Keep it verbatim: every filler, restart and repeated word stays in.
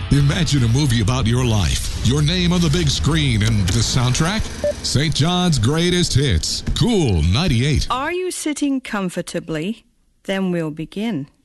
Imagine a movie about your life, your name on the big screen, and the soundtrack? Saint John's Greatest Hits. Cool ninety-eight. Are you sitting comfortably? Then we'll begin.